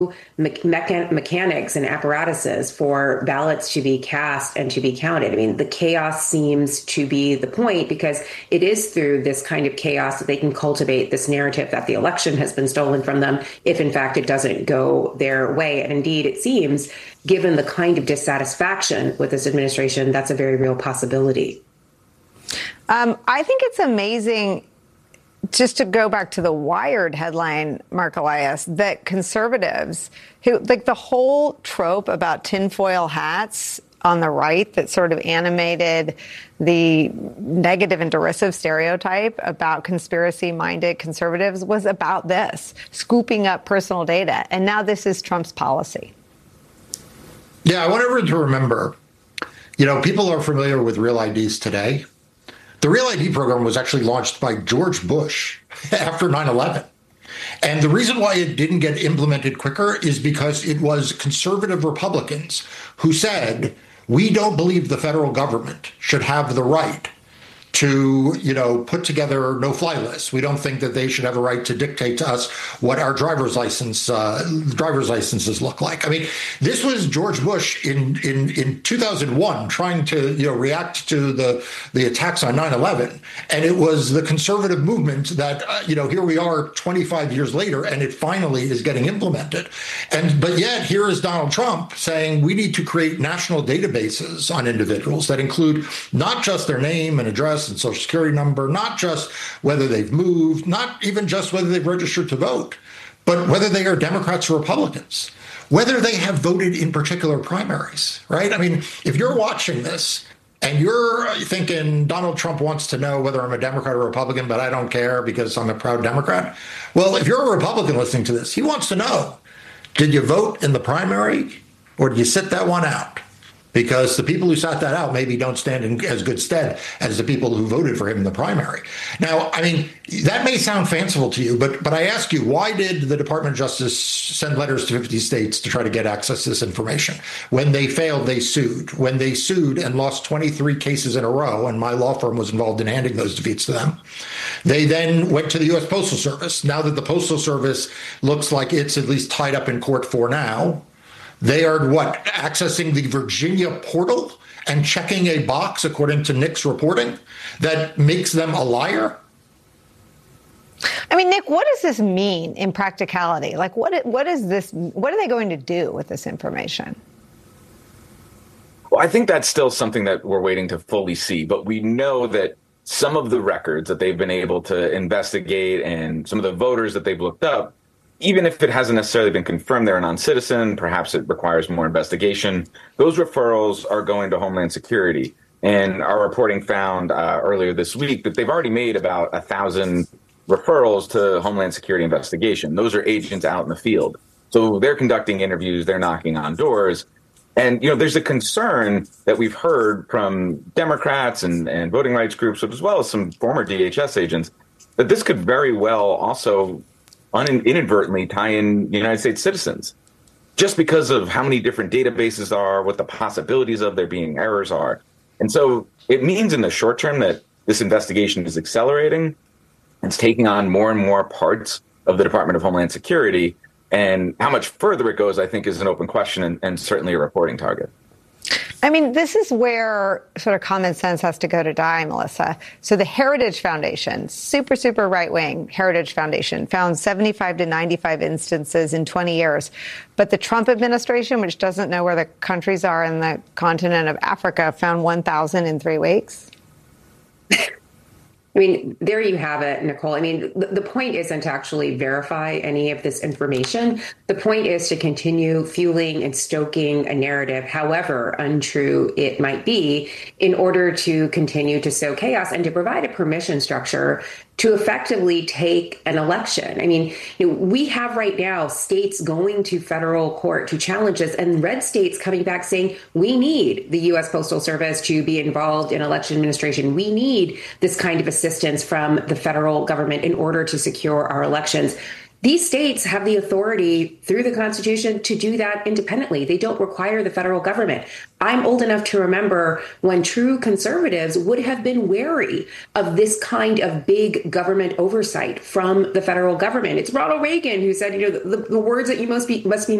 mechanics and apparatuses for ballots to be cast and to be counted. I mean, the chaos seems to be the point because it is through this kind of chaos that they can cultivate this narrative that the election has been stolen from them if, in fact, it doesn't go their way. And indeed, it seems, given the kind of dissatisfaction with this administration, that's a very real possibility. I think it's amazing, just to go back to the Wired headline, Mark Elias, that conservatives who, like the whole trope about tinfoil hats on the right that sort of animated the negative and derisive stereotype about conspiracy-minded conservatives was about this, scooping up personal data. And now this is Trump's policy. Yeah, I want everyone to remember, people are familiar with Real IDs today. The Real ID program was actually launched by George Bush after 9/11. And the reason why it didn't get implemented quicker is because it was conservative Republicans who said, we don't believe the federal government should have the right to, put together no-fly lists. We don't think that they should have a right to dictate to us what our driver's licenses look like. I mean, this was George Bush in 2001 trying to, react to the attacks on 9/11. And it was the conservative movement that, here we are 25 years later, and it finally is getting implemented. But yet here is Donald Trump saying we need to create national databases on individuals that include not just their name and address and social security number, not just whether they've moved, not even just whether they've registered to vote, but whether they are Democrats or Republicans, whether they have voted in particular primaries, right? I mean, if you're watching this and you're thinking Donald Trump wants to know whether I'm a Democrat or Republican, but I don't care because I'm a proud Democrat. Well, if you're a Republican listening to this, he wants to know, did you vote in the primary or did you sit that one out? Because the people who sat that out maybe don't stand in as good stead as the people who voted for him in the primary. Now, I mean, that may sound fanciful to you, but I ask you, why did the Department of Justice send letters to 50 states to try to get access to this information? When they failed, they sued. When they sued and lost 23 cases in a row, and my law firm was involved in handing those defeats to them, they then went to the U.S. Postal Service. Now that the Postal Service looks like it's at least tied up in court for now, they are accessing the Virginia portal and checking a box, according to Nick's reporting, that makes them a liar? I mean, Nick, what does this mean in practicality? Like, what is this? What are they going to do with this information? Well, I think that's still something that we're waiting to fully see. But we know that some of the records that they've been able to investigate and some of the voters that they've looked up, even if it hasn't necessarily been confirmed they're a non-citizen, perhaps it requires more investigation, those referrals are going to Homeland Security. And our reporting found earlier this week that they've already made about 1,000 referrals to Homeland Security investigation. Those are agents out in the field. So they're conducting interviews, they're knocking on doors. And, there's a concern that we've heard from Democrats and voting rights groups, as well as some former DHS agents, that this could very well also inadvertently tie in United States citizens, just because of how many different databases are, what the possibilities of there being errors are. And so it means in the short term that this investigation is accelerating. It's taking on more and more parts of the Department of Homeland Security. And how much further it goes, I think, is an open question and certainly a reporting target. I mean, this is where sort of common sense has to go to die, Melissa. So the Heritage Foundation, super, super right-wing Heritage Foundation, found 75 to 95 instances in 20 years. But the Trump administration, which doesn't know where the countries are in the continent of Africa, found 1,000 in 3 weeks. I mean, there you have it, Nicole. I mean, the point isn't to actually verify any of this information. The point is to continue fueling and stoking a narrative, however untrue it might be, in order to continue to sow chaos and to provide a permission structure to effectively take an election. I mean, we have right now states going to federal court to challenge this, and red states coming back saying, we need the U.S. Postal Service to be involved in election administration. We need this kind of assistance from the federal government in order to secure our elections. These states have the authority through the Constitution to do that independently. They don't require the federal government. I'm old enough to remember when true conservatives would have been wary of this kind of big government oversight from the federal government. It's Ronald Reagan who said, the words that you must be